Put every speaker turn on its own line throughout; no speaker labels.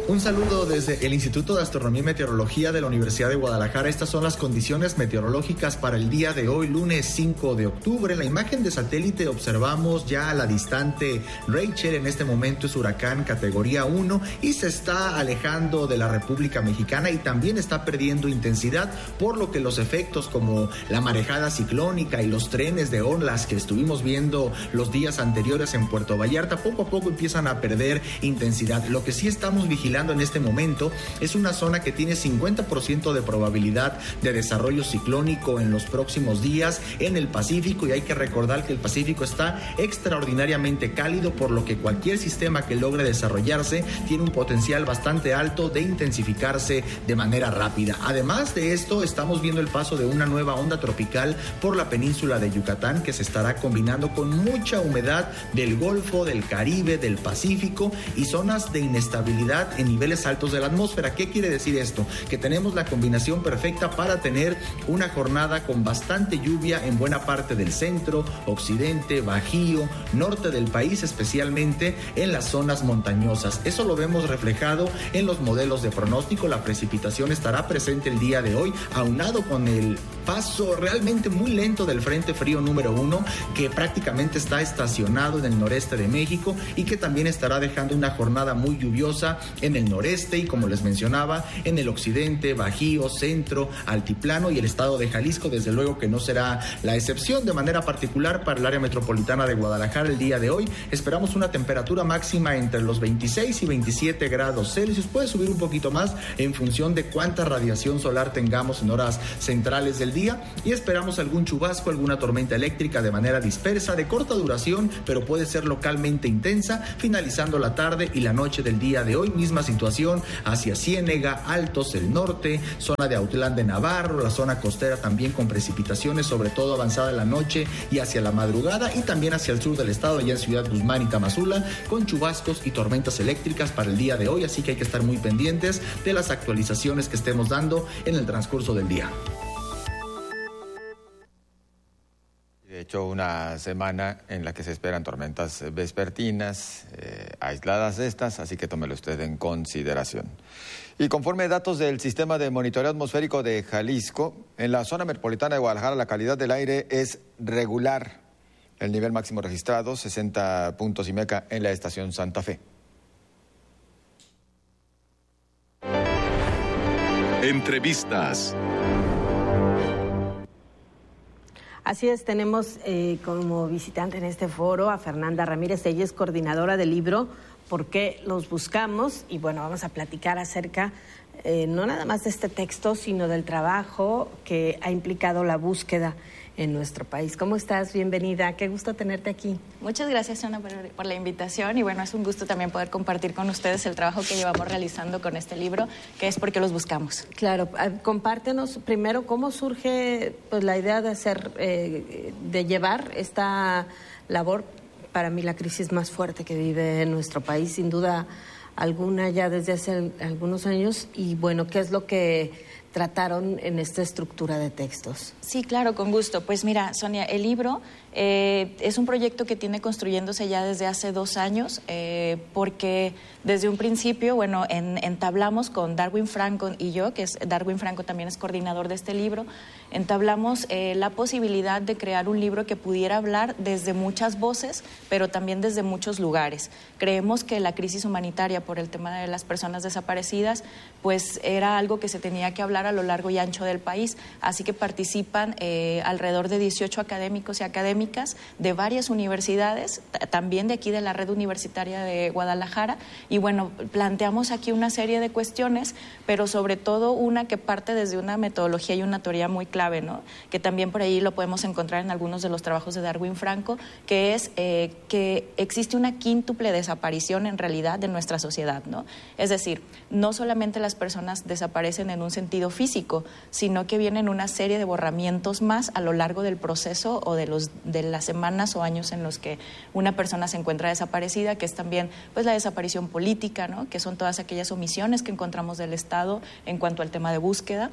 Un saludo desde el Instituto de Astronomía y Meteorología de la Universidad de Guadalajara. Estas son las condiciones meteorológicas para el día de hoy, lunes 5 de octubre. En la imagen de satélite observamos ya a la distante Rachel. En este momento es huracán categoría 1 y se está alejando de la República Mexicana y también está perdiendo intensidad, por lo que los efectos como la marejada ciclónica y los trenes de olas que estuvimos viendo los días anteriores en Puerto Vallarta poco a poco empiezan a perder intensidad. Lo que sí estamos vigilando en este momento es una zona que tiene 50% de probabilidad de desarrollo ciclónico en los próximos días en el Pacífico, y hay que recordar que el Pacífico está extraordinariamente cálido, por lo que cualquier sistema que logre desarrollarse tiene un potencial bastante alto de intensificarse de manera rápida. Además de esto, estamos viendo el paso de una nueva onda tropical por la península de Yucatán, que se estará combinando con mucha humedad del Golfo, del Caribe, del Pacífico y zonas de inestabilidad en niveles altos de la atmósfera. ¿Qué quiere decir esto? Que tenemos la combinación perfecta para tener una jornada con bastante lluvia en buena parte del centro, occidente, bajío, norte del país, especialmente en las zonas montañosas. Eso lo vemos reflejado en los modelos de pronóstico. La precipitación estará presente el día de hoy, aunado con el paso realmente muy lento del Frente Frío número 1, que prácticamente está estacionado en el noreste de México y que también estará dejando una jornada muy lluviosa en el noreste y, como les mencionaba, en el occidente, bajío, centro, altiplano y el estado de Jalisco, desde luego que no será la excepción. De manera particular para el área metropolitana de Guadalajara el día de hoy esperamos una temperatura máxima entre los 26 y 27 grados Celsius. Puede subir un poquito más en función de cuánta radiación solar tengamos en horas centrales del día, y esperamos algún chubasco, alguna tormenta eléctrica de manera dispersa, de corta duración, pero puede ser localmente intensa, finalizando la tarde y la noche del día de hoy. Misma situación hacia Ciénega, Altos, el norte, zona de Autlán de Navarro, la zona costera también con precipitaciones, sobre todo avanzada en la noche y hacia la madrugada, y también hacia el sur del estado, allá en Ciudad Guzmán y Tamazula, con chubascos y tormentas eléctricas para el día de hoy, así que hay que estar muy pendientes de las actualizaciones que estemos dando en el transcurso del día.
De hecho, una semana en la que se esperan tormentas vespertinas, aisladas estas, así que tómelo usted en consideración. Y conforme datos del Sistema de Monitoreo Atmosférico de Jalisco, en la zona metropolitana de Guadalajara la calidad del aire es regular. El nivel máximo registrado, 60 puntos y meca en la estación Santa Fe.
Entrevistas.
Así es, tenemos como visitante en este foro a Fernanda Ramírez. Ella es coordinadora del libro ¿Por qué los buscamos? Y bueno, vamos a platicar acerca no nada más de este texto, sino del trabajo que ha implicado la búsqueda en nuestro país. ¿Cómo estás? Bienvenida. Qué gusto tenerte aquí.
Muchas gracias, Ana, por la invitación, y bueno, es un gusto también poder compartir con ustedes el trabajo que llevamos realizando con este libro, que es ¿Por qué los buscamos?
Claro, compártenos primero cómo surge pues la idea de hacer, de llevar esta labor, para mí la crisis más fuerte que vive nuestro país, sin duda alguna, ya desde hace algunos años, y bueno, ¿qué es lo que trataron en esta estructura de textos?
Sí, claro, con gusto. Pues mira, Sonia, el libro es un proyecto que tiene construyéndose ya desde hace 2 años, porque desde un principio, bueno, entablamos con Darwin Franco y yo, que Darwin Franco también es coordinador de este libro, entablamos la posibilidad de crear un libro que pudiera hablar desde muchas voces, pero también desde muchos lugares. Creemos que la crisis humanitaria por el tema de las personas desaparecidas, pues era algo que se tenía que hablar a lo largo y ancho del país, así que participan alrededor de 18 académicos y académicas de varias universidades, también de aquí de la red universitaria de Guadalajara, y bueno, planteamos aquí una serie de cuestiones, pero sobre todo una que parte desde una metodología y una teoría muy clave, ¿no? Que también por ahí lo podemos encontrar en algunos de los trabajos de Darwin Franco, que es que existe una quíntuple desaparición en realidad de nuestra sociedad, ¿no? Es decir, no solamente las personas desaparecen en un sentido físico, sino que vienen una serie de borramientos más a lo largo del proceso o de las semanas o años en los que una persona se encuentra desaparecida, que es también pues la desaparición política, ¿no? Que son todas aquellas omisiones que encontramos del Estado en cuanto al tema de búsqueda,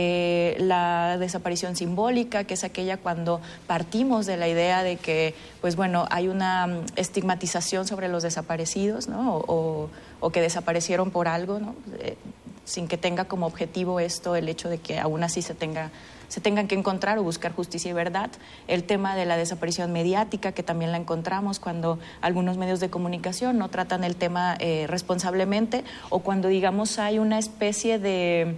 la desaparición simbólica, que es aquella cuando partimos de la idea de que pues bueno, hay una estigmatización sobre los desaparecidos, ¿no? O que desaparecieron por algo, ¿no? Sin que tenga como objetivo esto el hecho de que aún así se tengan que encontrar o buscar justicia y verdad. El tema de la desaparición mediática, que también la encontramos cuando algunos medios de comunicación no tratan el tema responsablemente, o cuando, digamos, hay una especie de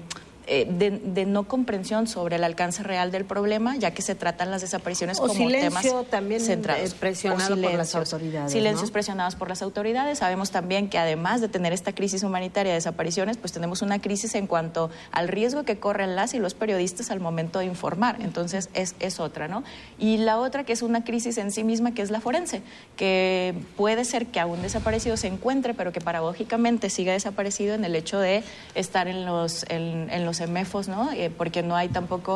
no comprensión sobre el alcance real del problema, ya que se tratan las desapariciones como temas
también
centrados.
Presionado por las autoridades.
Silencios, ¿no? Presionados por las autoridades. Sabemos también que además de tener esta crisis humanitaria de desapariciones, pues tenemos una crisis en cuanto al riesgo que corren las y los periodistas al momento de informar. Entonces es otra, ¿no? Y la otra, que es una crisis en sí misma, que es la forense, que puede ser que a un desaparecido se encuentre, pero que paradójicamente siga desaparecido en el hecho de estar en los EMEFOS, ¿no? Porque no hay tampoco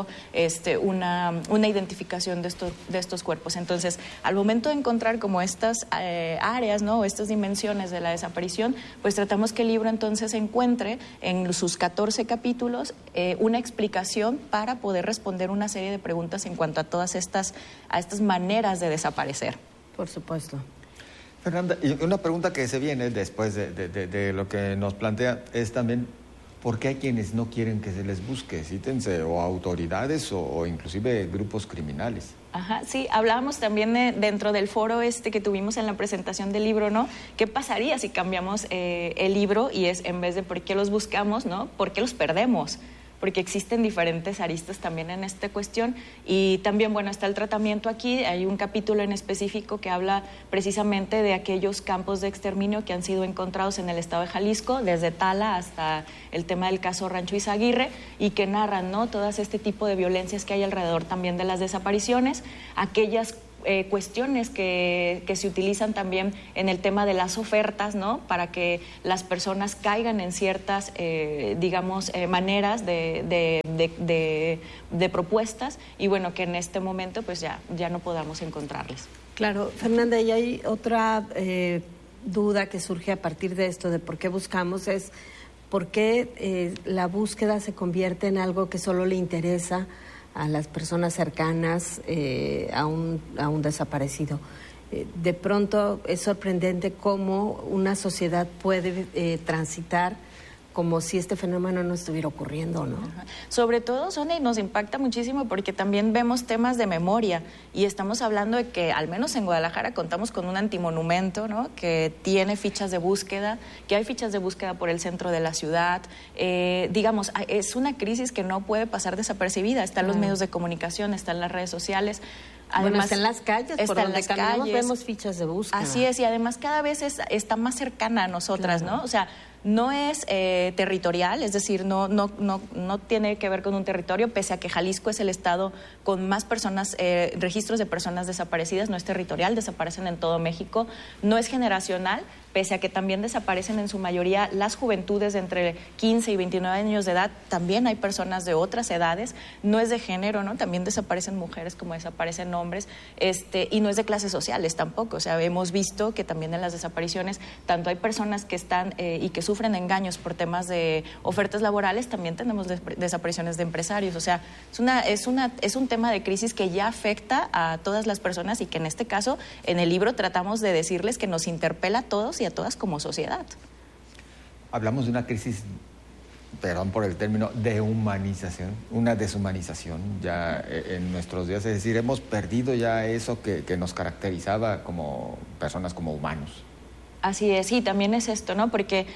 una identificación de estos cuerpos. Entonces, al momento de encontrar como estas áreas, ¿no? O estas dimensiones de la desaparición, pues tratamos que el libro entonces encuentre en sus 14 capítulos una explicación para poder responder una serie de preguntas en cuanto a todas estas maneras de desaparecer.
Por supuesto.
Fernanda, y una pregunta que se viene después de lo que nos plantea es también: ¿por qué hay quienes no quieren que se les busque? Cítense o autoridades o inclusive grupos criminales.
Ajá, sí, hablábamos también dentro del foro que tuvimos en la presentación del libro, ¿no? ¿Qué pasaría si cambiamos el libro y es, en vez de por qué los buscamos, ¿no? ¿Por qué los perdemos? Porque existen diferentes aristas también en esta cuestión. Y también, bueno, está el tratamiento aquí. Hay un capítulo en específico que habla precisamente de aquellos campos de exterminio que han sido encontrados en el estado de Jalisco, desde Tala hasta el tema del caso Rancho Izaguirre, y que narran, ¿no? Todas este tipo de violencias que hay alrededor también de las desapariciones, aquellas cuestiones que se utilizan también en el tema de las ofertas, ¿no? Para que las personas caigan en ciertas, maneras de propuestas, y bueno, que en este momento pues ya no podamos encontrarles.
Claro, Fernanda, y hay otra duda que surge a partir de esto de por qué buscamos, es por qué la búsqueda se convierte en algo que solo le interesa a las personas cercanas a un desaparecido. De pronto es sorprendente cómo una sociedad puede transitar como si este fenómeno no estuviera ocurriendo, ¿no?
Sobre todo, Sonia, y nos impacta muchísimo porque también vemos temas de memoria, y estamos hablando de que al menos en Guadalajara contamos con un antimonumento, ¿no? Que tiene fichas de búsqueda, que hay fichas de búsqueda por el centro de la ciudad. Es una crisis que no puede pasar desapercibida. Están los medios de comunicación, están las redes sociales.
Además, está en las calles, por donde caminamos vemos fichas de búsqueda.
Así es, y además cada vez está más cercana a nosotras, claro, ¿no? O sea, no es territorial, es decir, no tiene que ver con un territorio, pese a que Jalisco es el estado con más personas, registros de personas desaparecidas, no es territorial, desaparecen en todo México, no es generacional, pese a que también desaparecen en su mayoría las juventudes de entre 15 y 29 años de edad, también hay personas de otras edades, no es de género, ¿no? También desaparecen mujeres como desaparecen hombres, y no es de clases sociales tampoco. O sea, hemos visto que también en las desapariciones, tanto hay personas que están y que sufren engaños por temas de ofertas laborales, también tenemos desapariciones de empresarios. O sea, es un tema de crisis que ya afecta a todas las personas, y que en este caso, en el libro tratamos de decirles que nos interpela a todos y a todas como sociedad.
Hablamos de una crisis, perdón por el término, de humanización, una deshumanización ya en nuestros días. Es decir, hemos perdido ya eso que nos caracterizaba como personas, como humanos.
Así es, y también es esto, ¿no? Porque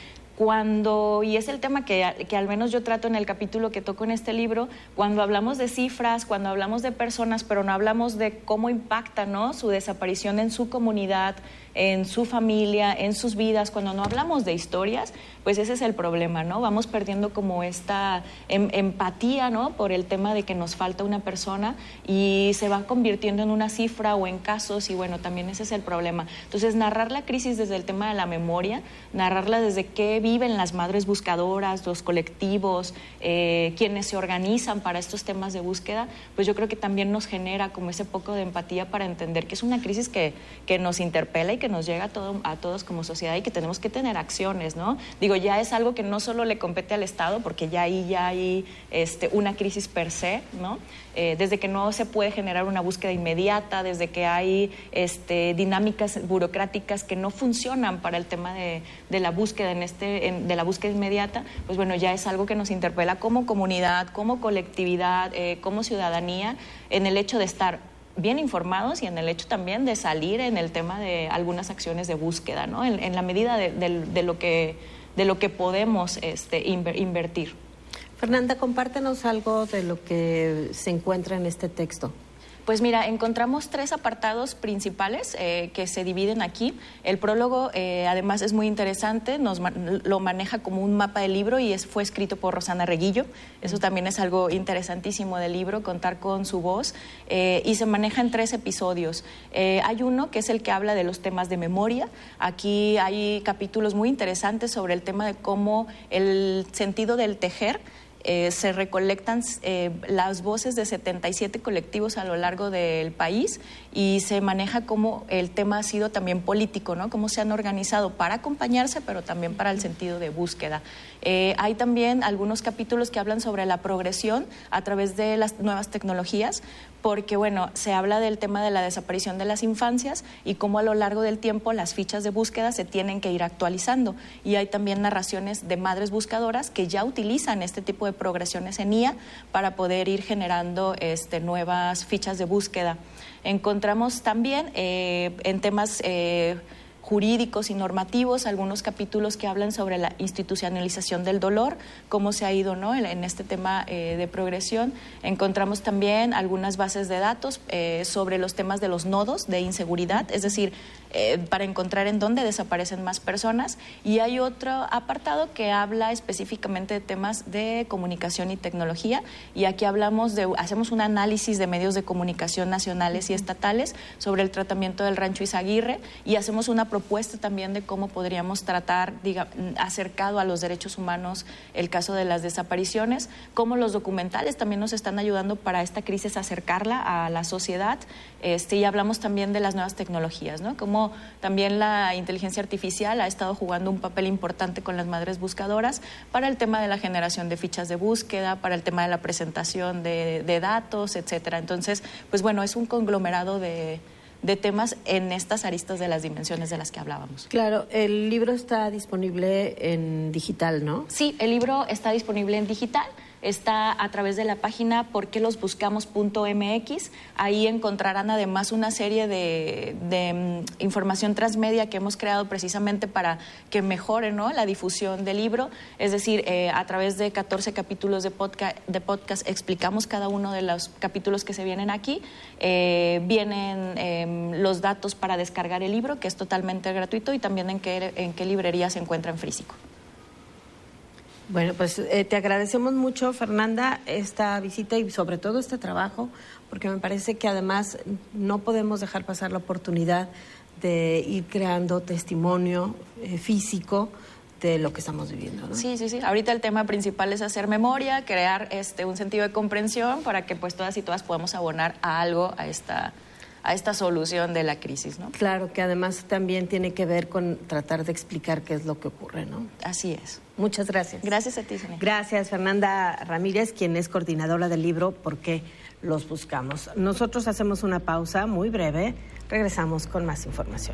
y es el tema que al menos yo trato en el capítulo que toco en este libro, cuando hablamos de cifras, cuando hablamos de personas, pero no hablamos de cómo impacta, ¿no? Su desaparición en su comunidad, en su familia, en sus vidas. Cuando no hablamos de historias, pues ese es el problema, ¿no? Vamos perdiendo como esta empatía, ¿no? Por el tema de que nos falta una persona y se va convirtiendo en una cifra o en casos, y bueno, también ese es el problema. Entonces, narrar la crisis desde el tema de la memoria, narrarla desde qué viven las madres buscadoras, los colectivos, quienes se organizan para estos temas de búsqueda, pues yo creo que también nos genera como ese poco de empatía para entender que es una crisis que nos interpela y que nos llega a todos como sociedad y que tenemos que tener acciones, ¿no? Digo, ya es algo que no solo le compete al Estado, porque ya hay una crisis per se, ¿no? Desde que no se puede generar una búsqueda inmediata, desde que hay dinámicas burocráticas que no funcionan para el tema de la búsqueda de la búsqueda inmediata, pues bueno, ya es algo que nos interpela como comunidad, como colectividad, como ciudadanía, en el hecho de estar bien informados y en el hecho también de salir en el tema de algunas acciones de búsqueda, ¿no? En la medida de lo que podemos invertir.
Fernanda, compártenos algo de lo que se encuentra en este texto.
Pues mira, encontramos 3 apartados principales que se dividen aquí. El prólogo, además, es muy interesante, lo maneja como un mapa del libro y fue escrito por Rosana Reguillo. Eso también es algo interesantísimo del libro, contar con su voz. Y se maneja en 3 episodios. Hay uno que es el que habla de los temas de memoria. Aquí hay capítulos muy interesantes sobre el tema de cómo el sentido del tejer. Se recolectan las voces de 77 colectivos a lo largo del país y se maneja cómo el tema ha sido también político, ¿no? Cómo se han organizado para acompañarse, pero también para el sentido de búsqueda. Hay también algunos capítulos que hablan sobre la progresión a través de las nuevas tecnologías, porque bueno, se habla del tema de la desaparición de las infancias y cómo a lo largo del tiempo las fichas de búsqueda se tienen que ir actualizando. Y hay también narraciones de madres buscadoras que ya utilizan este tipo de progresiones en IA para poder ir generando nuevas fichas de búsqueda. Encontramos también en temas jurídicos y normativos algunos capítulos que hablan sobre la institucionalización del dolor, cómo se ha ido, ¿no? en este tema de progresión. Encontramos también algunas bases de datos sobre los temas de los nodos de inseguridad, es decir, para encontrar en dónde desaparecen más personas. Y hay otro apartado que habla específicamente de temas de comunicación y tecnología, y aquí hacemos un análisis de medios de comunicación nacionales y estatales sobre el tratamiento del Rancho Izaguirre, y hacemos una propuesta también de cómo podríamos tratar, acercado a los derechos humanos, el caso de las desapariciones, cómo los documentales también nos están ayudando para esta crisis acercarla a la sociedad, y hablamos también de las nuevas tecnologías, ¿no? Cómo también la inteligencia artificial ha estado jugando un papel importante con las madres buscadoras para el tema de la generación de fichas de búsqueda, para el tema de la presentación de datos, etcétera. Entonces, pues bueno, es un conglomerado de temas en estas aristas de las dimensiones de las que hablábamos.
Claro, el libro está disponible en digital, ¿no?
Sí, el libro está disponible en digital. Está a través de la página porquelosbuscamos.mx. Ahí encontrarán además una serie de información transmedia que hemos creado precisamente para que mejore, ¿no?, la difusión del libro. Es decir, a través de 14 capítulos de podcast explicamos cada uno de los capítulos que se vienen aquí. Vienen los datos para descargar el libro, que es totalmente gratuito, y también en qué librería se encuentra en físico.
Bueno, pues te agradecemos mucho, Fernanda, esta visita y sobre todo este trabajo, porque me parece que además no podemos dejar pasar la oportunidad de ir creando testimonio físico de lo que estamos viviendo, ¿no?
Sí. Ahorita el tema principal es hacer memoria, crear un sentido de comprensión para que pues todas y todas podamos abonar a algo a esta solución de la crisis, ¿no?
Claro, que además también tiene que ver con tratar de explicar qué es lo que ocurre, ¿no?
Así es.
Muchas gracias.
Gracias a ti, Sonia.
Gracias, Fernanda Ramírez, quien es coordinadora del libro ¿Por qué los buscamos? Nosotros hacemos una pausa muy breve, regresamos con más información.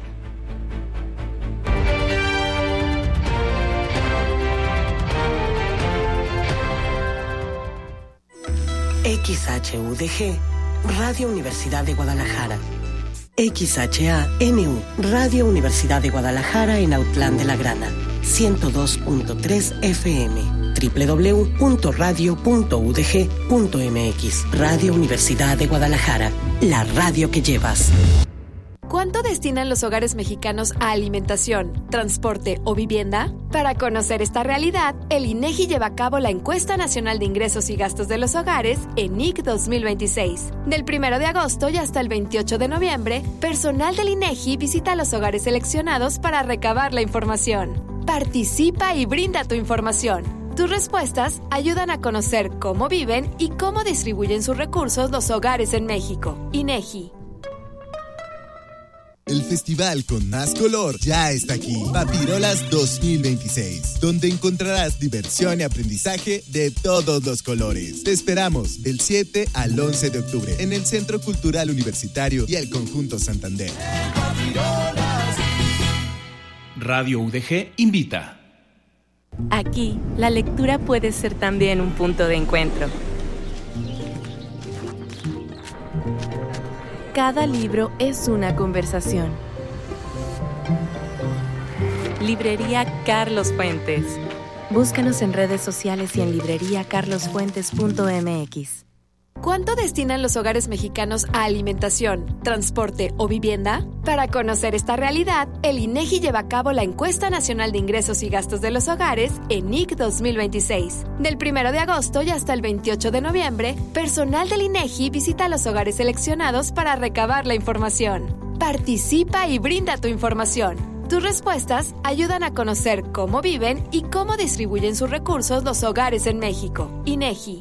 XHUDG, Radio Universidad de Guadalajara. XHANU, Radio Universidad de Guadalajara en Autlán de la Grana. 102.3 FM. www.radio.udg.mx. Radio Universidad de Guadalajara, la radio que llevas.
¿Cuánto destinan los hogares mexicanos a alimentación, transporte o vivienda? Para conocer esta realidad, el INEGI lleva a cabo la Encuesta Nacional de Ingresos y Gastos de los Hogares, ENIG 2026. Del 1 de agosto y hasta el 28 de noviembre, personal del INEGI visita los hogares seleccionados para recabar la información. Participa y brinda tu información. Tus respuestas ayudan a conocer cómo viven y cómo distribuyen sus recursos los hogares en México. INEGI.
El festival con más color ya está aquí, Papirolas 2026, donde encontrarás diversión y aprendizaje de todos los colores. Te esperamos del 7 al 11 de octubre en el Centro Cultural Universitario y el Conjunto Santander.
Radio UDG invita.
Aquí, la lectura puede ser también un punto de encuentro. Cada libro es una conversación. Librería Carlos Fuentes. Búscanos en redes sociales y en libreriacarlosfuentes.mx.
¿Cuánto destinan los hogares mexicanos a alimentación, transporte o vivienda? Para conocer esta realidad, el INEGI lleva a cabo la Encuesta Nacional de Ingresos y Gastos de los Hogares, ENIG 2026. Del 1 de agosto y hasta el 28 de noviembre, personal del INEGI visita los hogares seleccionados para recabar la información. Participa y brinda tu información. Tus respuestas ayudan a conocer cómo viven y cómo distribuyen sus recursos los hogares en México. INEGI.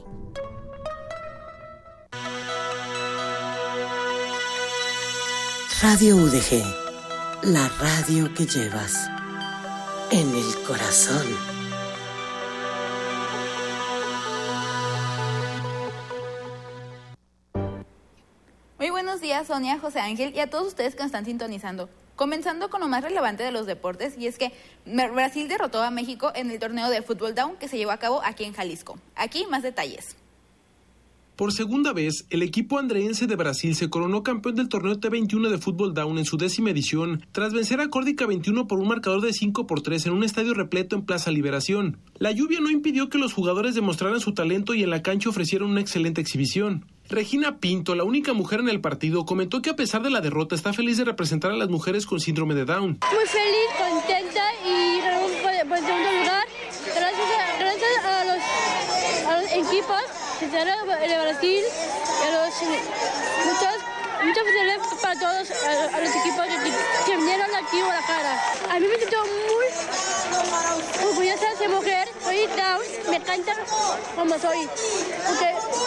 Radio UDG, la radio que llevas en el corazón.
Muy buenos días, Sonia, José Ángel y a todos ustedes que nos están sintonizando. Comenzando con lo más relevante de los deportes, y es que Brasil derrotó a México en el torneo de Fútbol Down que se llevó a cabo aquí en Jalisco. Aquí más detalles.
Por segunda vez, el equipo andreense de Brasil se coronó campeón del torneo T21 de Fútbol Down en su 10ª edición, tras vencer a Córdica 21 por un marcador de 5-3 en un estadio repleto en Plaza Liberación. La lluvia no impidió que los jugadores demostraran su talento y en la cancha ofrecieron una excelente exhibición. Regina Pinto, la única mujer en el partido, comentó que a pesar de la derrota está feliz de representar a las mujeres con síndrome de Down.
Muy feliz, contenta y por segundo lugar, gracias a los equipos de Brasil, muchas felicidades para todos a los equipos que vinieron aquí a Guadalajara. A mí me siento muy orgullosa de ser mujer, soy Down, me encanta como soy, porque